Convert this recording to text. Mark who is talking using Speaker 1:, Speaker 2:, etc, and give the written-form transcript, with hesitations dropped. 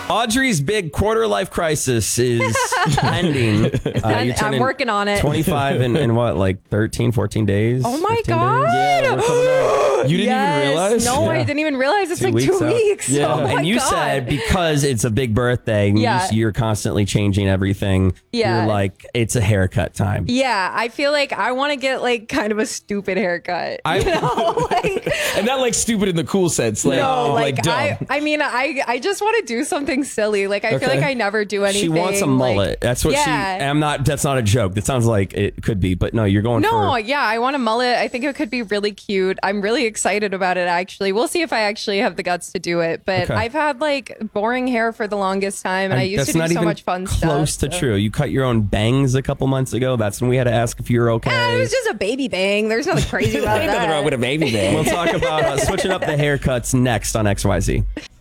Speaker 1: Audrey's big quarter life crisis is ending.
Speaker 2: I'm working on it.
Speaker 1: 25 in what, like 13, 14 days?
Speaker 2: Oh my
Speaker 1: 15
Speaker 2: God.
Speaker 1: days? Yeah, we're coming up.
Speaker 3: You didn't even realize?
Speaker 2: No,
Speaker 1: Yeah.
Speaker 2: I didn't even realize it's
Speaker 1: 2
Speaker 2: like
Speaker 1: weeks
Speaker 2: 2
Speaker 1: out.
Speaker 2: weeks.
Speaker 3: Yeah.
Speaker 2: Oh my
Speaker 1: And you
Speaker 2: God.
Speaker 1: said because it's a big birthday, and
Speaker 2: Yeah.
Speaker 1: you're constantly changing everything.
Speaker 2: Yeah.
Speaker 1: You're like, it's a haircut time.
Speaker 2: Yeah, I feel like I want to get like kind of a stupid haircut.
Speaker 3: I-
Speaker 2: You know? Like,
Speaker 3: And not like stupid in the cool sense. Like,
Speaker 2: no, like
Speaker 3: dumb.
Speaker 2: I just want to do something silly. Like I feel
Speaker 3: Okay.
Speaker 2: like I never do anything.
Speaker 1: She wants a mullet.
Speaker 2: Like,
Speaker 1: That's what
Speaker 2: yeah.
Speaker 1: that's not a joke. That sounds like it could be, but no, you're going
Speaker 2: No,
Speaker 1: for.
Speaker 2: yeah, I want a mullet. I think it could be really cute. I'm really excited about it, actually. We'll see if I actually have the guts to do it. But
Speaker 1: Okay.
Speaker 2: I've had like boring hair for the longest time, and I used
Speaker 1: that's
Speaker 2: to do
Speaker 1: not
Speaker 2: so
Speaker 1: even
Speaker 2: much fun
Speaker 1: close
Speaker 2: stuff.
Speaker 1: to true. You cut your own bangs a couple months ago. That's when we had to ask if you were okay.
Speaker 2: It was just a baby bang. There's nothing crazy about
Speaker 3: Ain't nothing
Speaker 2: that.
Speaker 3: wrong with a baby
Speaker 1: We'll
Speaker 3: man.
Speaker 1: talk about switching up the haircuts next on XYZ.